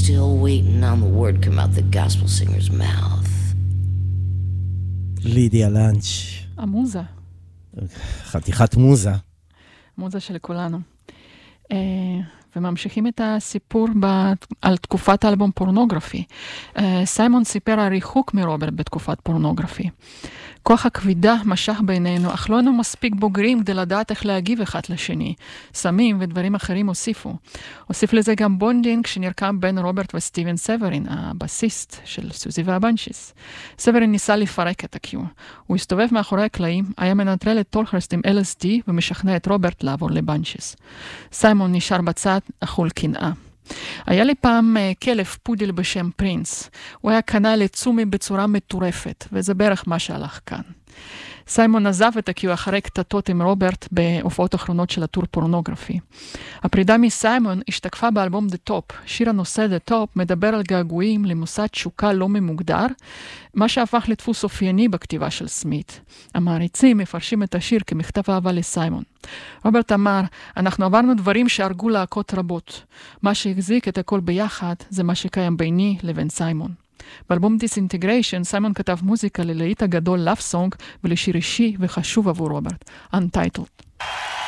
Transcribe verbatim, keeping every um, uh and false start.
still waiting on the word come out the gospel singer's mouth. לידיה לנץ'. המוזה. חתיכת מוזה. מוזה של כולנו. וממשיכים את הסיפור על תקופת האלבום פורנוגרפי. סיימון סיפר על ריחוק מרוברט בתקופת פורנוגרפי. כוח הכבידה משך בינינו, אך לא היינו מספיק בוגרים כדי לדעת איך להגיב אחד לשני. סמים ודברים אחרים הוסיפו. הוסיף לזה גם בונדינג שנרקם בין רוברט וסטיבן סברין, הבסיסט של סוזי והבנצ'יס. סברין ניסה לפרק את הקיו. הוא הסתובב מאחורי הקלעים, היה מנטרל את טולחרסט עם אל אס די ומשכנע את רוברט לעבור לבנצ'יס. סיימון נשאר בצד, אכול קנאה. היה לי פעם כלב פודל בשם פרינס. הוא היה קנה לצומי בצורה מטורפת, וזה בערך מה שהלך כאן. סיימון עזב את הקיו אחרי קטטות עם רוברט בהופעות אחרונות של הטור פורנוגרפי. הפרידה מסיימון השתקפה באלבום The Top. שיר הנושא The Top מדבר על געגועים למוסד תשוקה לא ממוגדר, מה שהפך לדפוס אופייני בכתיבה של סמית. המעריצים מפרשים את השיר כמכתב אהבה לסיימון. רוברט אמר, אנחנו עברנו דברים שהרגו להקות רבות. מה שהחזיק את הכל ביחד זה מה שקיים ביני לבין סיימון. באלבום Disintegration, סיימון כתב מוזיקה ללהיט הגדול Love Song ולשיר אישי וחשוב עבור רוברט, Untitled.